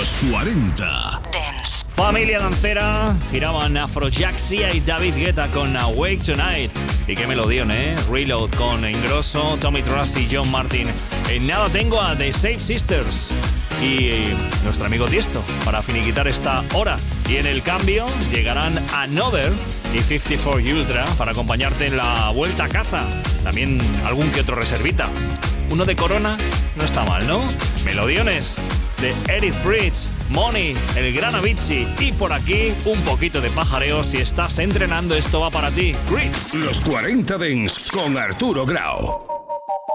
Los 40 Dance. Familia dancera, giraban Afrojaxia y David Guetta con Awake Tonight. Y qué melodión, Reload con Ingrosso, Tommy Truss y John Martin. En nada tengo a The Shape Sisters y nuestro amigo Tiesto para finiquitar esta hora. Y en el cambio llegarán Another y 54 Ultra para acompañarte en la vuelta a casa. También algún que otro reservita. Uno de Corona no está mal, ¿no? Melodiones de Edith Bridge, Money, el gran Avicii y por aquí un poquito de pajareo. Si estás entrenando, esto va para ti. Grits. Los 40 Dance con Arturo Grau.